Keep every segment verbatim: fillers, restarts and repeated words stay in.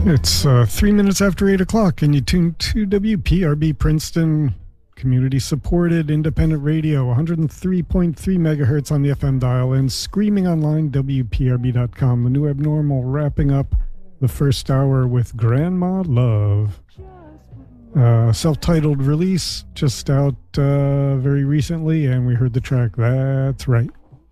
It's uh, three minutes after eight o'clock, and you tune to W P R B Princeton, community-supported independent radio, one hundred three point three megahertz on the F M dial, and screaming online, W P R B dot com. The New Abnormal wrapping up the first hour with Grandma Love. Uh, self-titled release, just out uh, very recently, and we heard the track That's Right.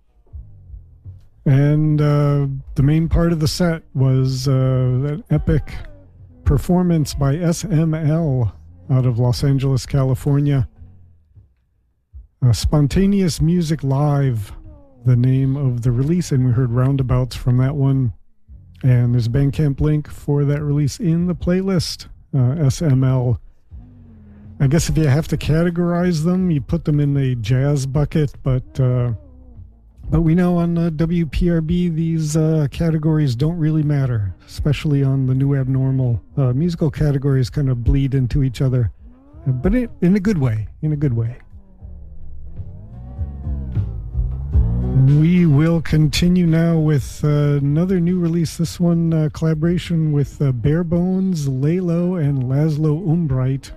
And uh, the main part of the set was uh, an epic performance by S M L out of Los Angeles, California. Uh, Spontaneous Music Live, the name of the release, and we heard Roundabouts from that one. And there's a Bandcamp link for that release in the playlist. Uh, S M L. I guess if you have to categorize them, you put them in the jazz bucket, but... Uh, But we know on uh, W P R B these uh, categories don't really matter, especially on the New Abnormal. Uh, musical categories kind of bleed into each other, but it, in a good way, in a good way. We will continue now with uh, another new release. This one, uh, collaboration with uh, Barebones, Lalo, and Laszlo Umbright.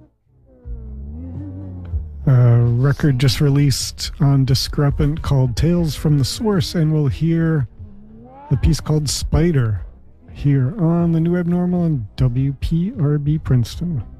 Uh, record just released on Discrepant called Tales from the Source, and we'll hear the piece called Spider here on the New Abnormal and W P R B Princeton.